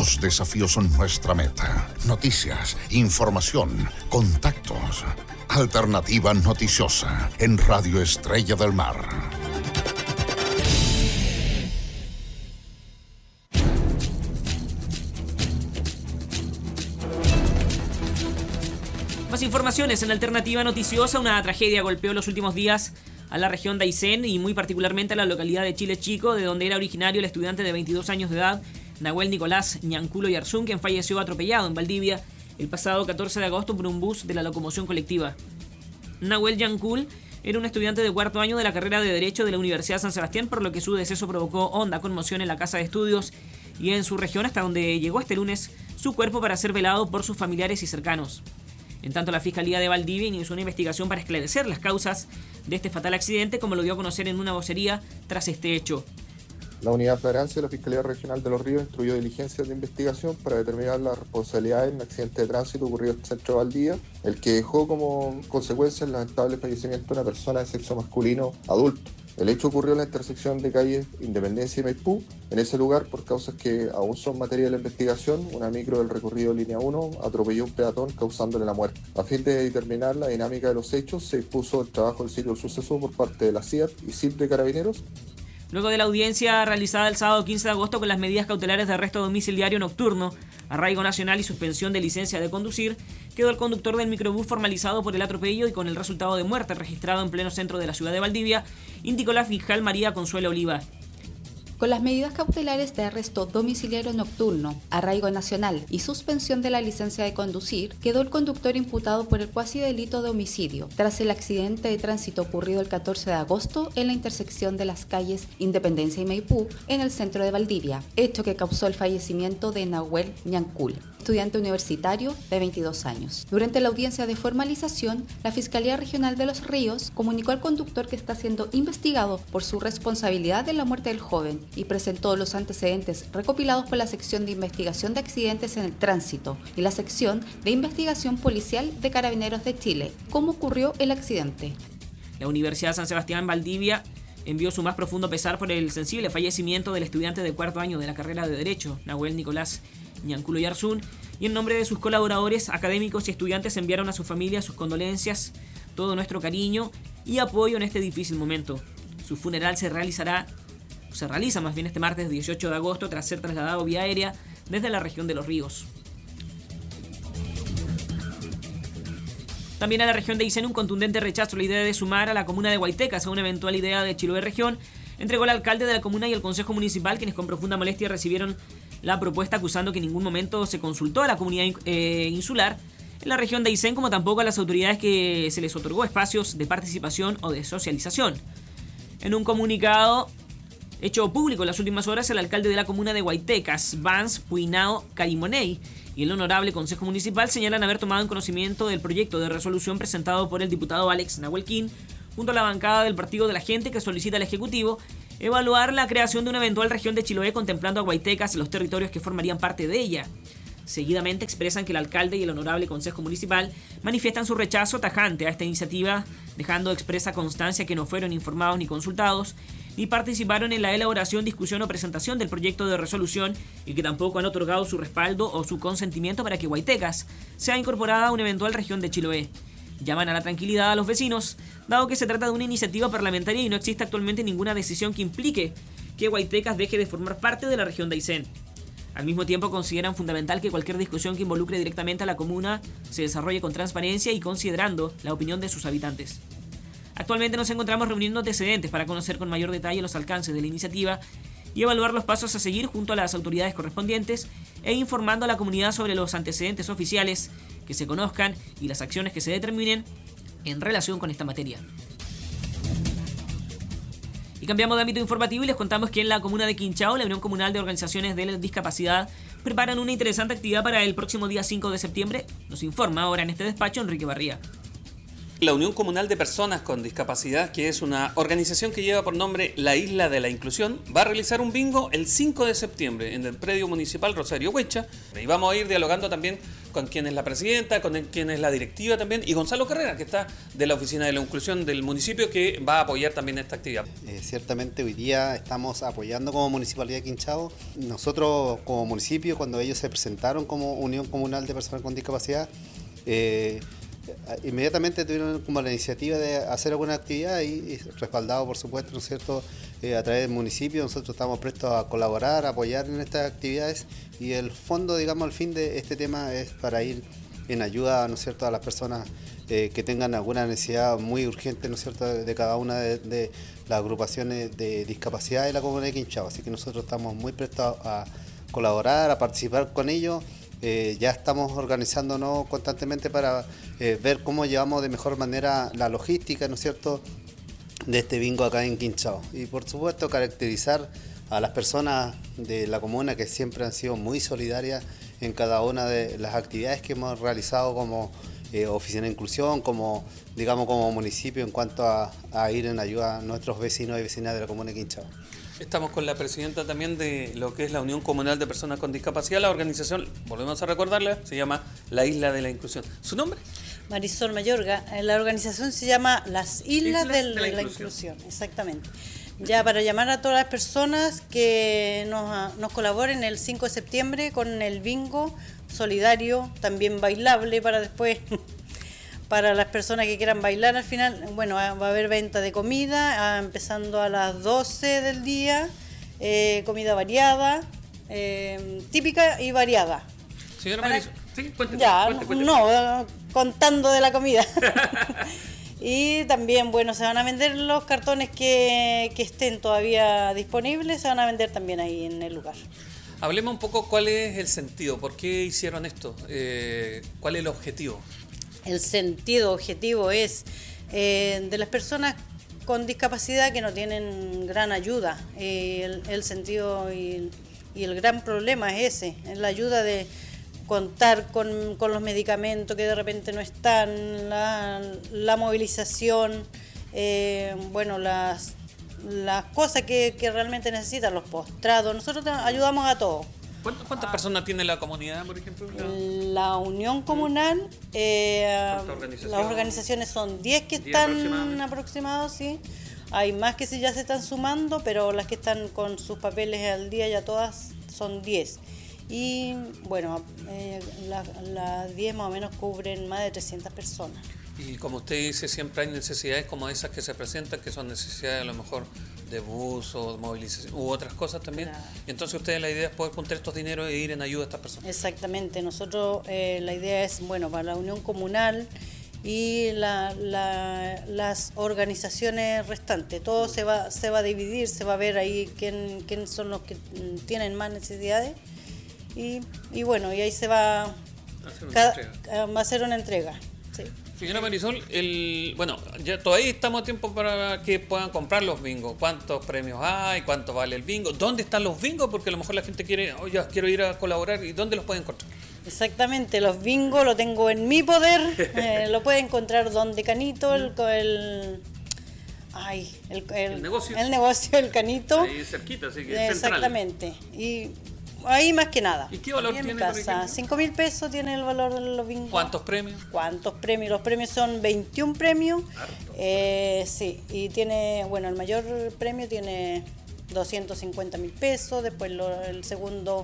Los desafíos son nuestra meta. Noticias, información, contactos. Alternativa Noticiosa en Radio Estrella del Mar. Más informaciones en Alternativa Noticiosa. Una tragedia golpeó los últimos días a la región de Aysén y muy particularmente a la localidad de Chile Chico, de donde era originario el estudiante de 22 años de edad, Nahuel Nicolás Ñanculo Yarzún, quien falleció atropellado en Valdivia el pasado 14 de agosto por un bus de la locomoción colectiva. Nahuel Ñancul era un estudiante de cuarto año de la carrera de Derecho de la Universidad San Sebastián, por lo que su deceso provocó honda conmoción en la Casa de Estudios y en su región, hasta donde llegó este lunes su cuerpo para ser velado por sus familiares y cercanos. En tanto, la Fiscalía de Valdivia inició una investigación para esclarecer las causas de este fatal accidente, como lo dio a conocer en una vocería tras este hecho. La Unidad de Flagrancia de la Fiscalía Regional de Los Ríos instruyó diligencias de investigación para determinar las responsabilidades en un accidente de tránsito ocurrido en el centro de Valdivia, el que dejó como consecuencia el lamentable fallecimiento de una persona de sexo masculino adulto. El hecho ocurrió en la intersección de calles Independencia y Maipú. En ese lugar, por causas que aún son materia de la investigación, una micro del recorrido línea 1 atropelló a un peatón causándole la muerte. A fin de determinar la dinámica de los hechos, se dispuso el trabajo del sitio del suceso por parte de la CIAT y CIP de Carabineros. Luego de la audiencia realizada el sábado 15 de agosto con las medidas cautelares de arresto domiciliario nocturno, arraigo nacional y suspensión de licencia de conducir, quedó el conductor del microbús formalizado por el atropello y con el resultado de muerte registrado en pleno centro de la ciudad de Valdivia, indicó la fiscal María Consuelo Oliva. Con las medidas cautelares de arresto domiciliario nocturno, arraigo nacional y suspensión de la licencia de conducir, quedó el conductor imputado por el cuasi delito de homicidio, tras el accidente de tránsito ocurrido el 14 de agosto en la intersección de las calles Independencia y Maipú, en el centro de Valdivia, hecho que causó el fallecimiento de Nahuel Ñancul, estudiante universitario de 22 años. Durante la audiencia de formalización, la Fiscalía Regional de Los Ríos comunicó al conductor que está siendo investigado por su responsabilidad en la muerte del joven y presentó los antecedentes recopilados por la Sección de Investigación de Accidentes en el Tránsito y la Sección de Investigación Policial de Carabineros de Chile. ¿Cómo ocurrió el accidente? La Universidad San Sebastián Valdivia envió su más profundo pesar por el sensible fallecimiento del estudiante de cuarto año de la carrera de Derecho, Nahuel Nicolás Ñanculo Yarzún, y en nombre de sus colaboradores, académicos y estudiantes enviaron a su familia sus condolencias, todo nuestro cariño y apoyo en este difícil momento. Su funeral se realiza este martes 18 de agosto tras ser trasladado vía aérea desde la región de Los Ríos. También a la región de Aysén, un contundente rechazo a la idea de sumar a la comuna de Guaytecas a una eventual idea de Chiloé región entregó el alcalde de la comuna y el consejo municipal, quienes con profunda molestia recibieron la propuesta, acusando que en ningún momento se consultó a la comunidad insular en la región de Aysén, como tampoco a las autoridades que se les otorgó espacios de participación o de socialización. En un comunicado hecho público en las últimas horas, el alcalde de la comuna de Guaytecas, Vance Puinao Carimoney, y el honorable Consejo Municipal señalan haber tomado en conocimiento del proyecto de resolución presentado por el diputado Alex Nahuelquín junto a la bancada del Partido de la Gente, que solicita al Ejecutivo evaluar la creación de una eventual región de Chiloé contemplando a Guaytecas y los territorios que formarían parte de ella. Seguidamente expresan que el alcalde y el honorable Consejo Municipal manifiestan su rechazo tajante a esta iniciativa, dejando expresa constancia que no fueron informados ni consultados, ni participaron en la elaboración, discusión o presentación del proyecto de resolución y que tampoco han otorgado su respaldo o su consentimiento para que Guaytecas sea incorporada a una eventual región de Chiloé. Llaman a la tranquilidad a los vecinos, dado que se trata de una iniciativa parlamentaria y no existe actualmente ninguna decisión que implique que Guaytecas deje de formar parte de la región de Aysén. Al mismo tiempo, consideran fundamental que cualquier discusión que involucre directamente a la comuna se desarrolle con transparencia y considerando la opinión de sus habitantes. Actualmente nos encontramos reuniendo antecedentes para conocer con mayor detalle los alcances de la iniciativa y evaluar los pasos a seguir junto a las autoridades correspondientes e informando a la comunidad sobre los antecedentes oficiales que se conozcan y las acciones que se determinen en relación con esta materia. Y cambiamos de ámbito informativo y les contamos que en la comuna de Quinchao, la Unión Comunal de Organizaciones de la Discapacidad preparan una interesante actividad para el próximo día 5 de septiembre. Nos informa ahora en este despacho Enrique Barría. La Unión Comunal de Personas con Discapacidad, que es una organización que lleva por nombre La Isla de la Inclusión, va a realizar un bingo el 5 de septiembre en el predio municipal Rosario Huecha. Y vamos a ir dialogando también con quien es la presidenta, con quien es la directiva también, y Gonzalo Carrera, que está de la Oficina de la Inclusión del municipio, que va a apoyar también esta actividad. Ciertamente hoy día estamos apoyando como Municipalidad de Quinchao. Nosotros como municipio, cuando ellos se presentaron como Unión Comunal de Personas con Discapacidad, inmediatamente tuvieron como la iniciativa de hacer alguna actividad y respaldado por supuesto, ¿no es cierto?, a través del municipio. Nosotros estamos prestos a colaborar, a apoyar en estas actividades, y el fondo, digamos, el fin de este tema es para ir en ayuda, ¿no es cierto?, a las personas que tengan alguna necesidad muy urgente, ¿no es cierto?, de cada una de las agrupaciones de discapacidad de la comunidad de Quinchao. Así que nosotros estamos muy prestos a colaborar, a participar con ellos. Ya estamos organizándonos constantemente para ver cómo llevamos de mejor manera la logística, ¿no es cierto?, de este bingo acá en Quinchao. Y por supuesto caracterizar a las personas de la comuna que siempre han sido muy solidarias en cada una de las actividades que hemos realizado como Oficina de Inclusión, como municipio, en cuanto a ir en ayuda a nuestros vecinos y vecinas de la comuna de Quinchao. Estamos con la presidenta también de lo que es la Unión Comunal de Personas con Discapacidad. La organización, volvemos a recordarla, se llama La Isla de la Inclusión. ¿Su nombre? Marisol Mayorga. La organización se llama Las Islas de la Inclusión, exactamente. Ya para llamar a todas las personas que nos colaboren el 5 de septiembre con el bingo solidario, también bailable para después... Para las personas que quieran bailar al final, bueno, va a haber venta de comida, empezando a las 12 del día, comida variada, típica y variada. Señora Marisol, sí, cuénteme. No, contando de la comida. Y también, bueno, se van a vender los cartones que estén todavía disponibles, se van a vender también ahí en el lugar. Hablemos un poco cuál es el sentido, por qué hicieron esto, cuál es el objetivo. El sentido objetivo es de las personas con discapacidad que no tienen gran ayuda. El sentido y el gran problema es ese, es la ayuda de contar con los medicamentos que de repente no están, la movilización, bueno, las cosas que realmente necesitan, los postrados. Nosotros ayudamos a todos. ¿Cuántas personas tiene la comunidad, por ejemplo? La Unión Comunal, las organizaciones son 10 que están aproximados, sí. Hay más que ya se están sumando, pero las que están con sus papeles al día ya todas son 10. Y bueno, las 10 más o menos cubren más de 300 personas. Y como usted dice, siempre hay necesidades como esas que se presentan, que son necesidades a lo mejor de bus o de movilización u otras cosas también. Claro. Y entonces ustedes la idea es poder juntar estos dineros e ir en ayuda a estas personas. Exactamente. Nosotros la idea es, bueno, para la Unión Comunal y las organizaciones restantes. Todo se va a dividir, se va a ver ahí quién son los que tienen más necesidades. Y bueno, y ahí se va a hacer una entrega. Sí. Señora Marisol, bueno, ya todavía estamos a tiempo para que puedan comprar los bingos. ¿Cuántos premios hay? ¿Cuánto vale el bingo? ¿Dónde están los bingos? Porque a lo mejor la gente quiere, oye, quiero ir a colaborar. ¿Y dónde los pueden encontrar? Exactamente, los bingos lo tengo en mi poder. Lo puede encontrar donde Canito, el negocio. El negocio, el Canito. Ahí cerquita, así que es exactamente. Y ahí más que nada. ¿Y qué valor tiene? 5.000 pesos tiene el valor de los bingos. ¿Cuántos premios? Los premios son 21 premios. Sí, y tiene, bueno, el mayor premio tiene 250.000 pesos, después el segundo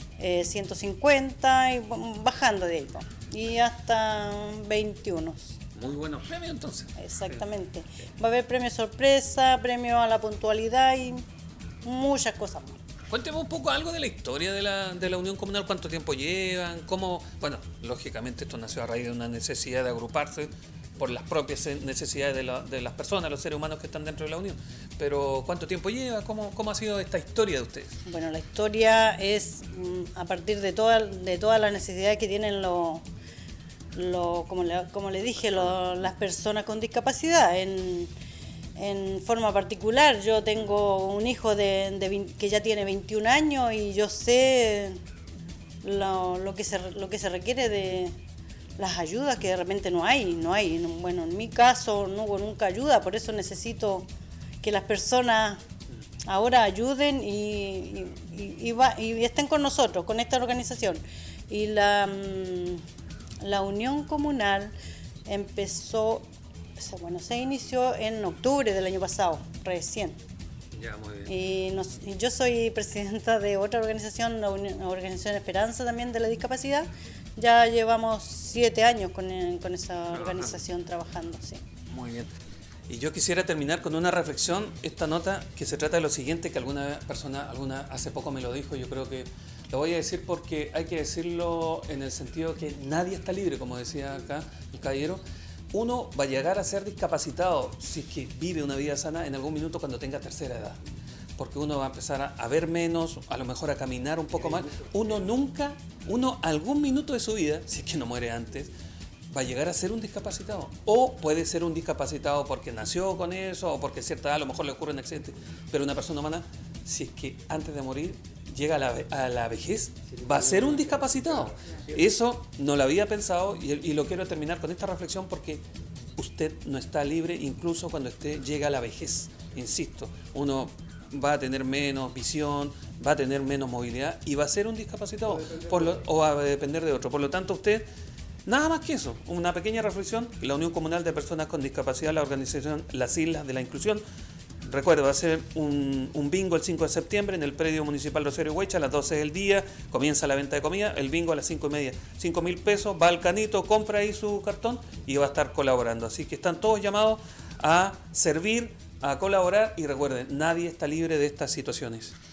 150 y bajando de ahí, y hasta 21. Muy buenos premios entonces. Exactamente. Va a haber premio sorpresa, premio a la puntualidad y muchas cosas más. Cuénteme un poco algo de la historia de la Unión Comunal, cuánto tiempo llevan, cómo, bueno, lógicamente esto nació a raíz de una necesidad de agruparse por las propias necesidades de las personas, los seres humanos que están dentro de la Unión, pero ¿cuánto tiempo lleva? ¿Cómo ha sido esta historia de ustedes? Bueno, la historia es a partir de todas las necesidades que tienen como le dije, las personas con discapacidad. En forma particular, yo tengo un hijo que ya tiene 21 años y yo sé lo que se requiere de las ayudas que de repente no hay. Bueno, en mi caso no hubo nunca ayuda, por eso necesito que las personas ahora ayuden y estén con nosotros, con esta organización. Y la unión comunal se inició en octubre del año pasado, recién. Ya, muy bien. Y yo soy presidenta de otra organización, la Organización Esperanza también de la discapacidad. Ya llevamos 7 años con esa organización trabajando, sí. Muy bien. Y yo quisiera terminar con una reflexión, esta nota que se trata de lo siguiente, que alguna persona hace poco me lo dijo, yo creo que lo voy a decir porque hay que decirlo en el sentido que nadie está libre, como decía acá el caballero. Uno va a llegar a ser discapacitado si es que vive una vida sana en algún minuto cuando tenga tercera edad. Porque uno va a empezar a ver menos, a lo mejor a caminar un poco más. Uno algún minuto de su vida, si es que no muere antes, va a llegar a ser un discapacitado. O puede ser un discapacitado porque nació con eso, o porque a cierta edad a lo mejor le ocurre un accidente. Pero una persona humana, si es que antes de morir llega a la vejez, va a ser un discapacitado. Eso no lo había pensado y lo quiero terminar con esta reflexión porque usted no está libre incluso cuando usted llega a la vejez. Insisto, uno va a tener menos visión, va a tener menos movilidad y va a ser un discapacitado o va a depender de otro. Por lo tanto, usted, nada más que eso, una pequeña reflexión. La Unión Comunal de Personas con Discapacidad, la organización Las Islas de la Inclusión, recuerdo, va a ser un bingo el 5 de septiembre en el predio municipal Rosario Huecha a las 12 del día. Comienza la venta de comida, el bingo a las 5:30. 5.000 pesos, va al canito, compra ahí su cartón y va a estar colaborando. Así que están todos llamados a servir, a colaborar y recuerden, nadie está libre de estas situaciones.